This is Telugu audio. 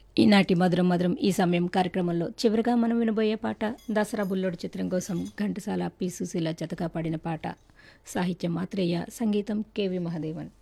ఈనాటి మధురం మధురం ఈ సమయం కార్యక్రమంలో చివరిగా మనం వినబోయే పాట దసరా బుల్లోడు చిత్రం కోసం ఘంటసాల పి సుశీల జతగా పాడిన పాట. సాహిత్యం మాత్రేయ, సంగీతం కెవి మహదేవన్.